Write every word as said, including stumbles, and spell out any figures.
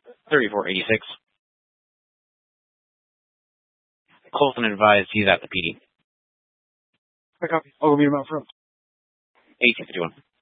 thirty-four eighty-six. Colton advised he's at the P D. I copy. I'll go meet him out front. eighteen fifty-one.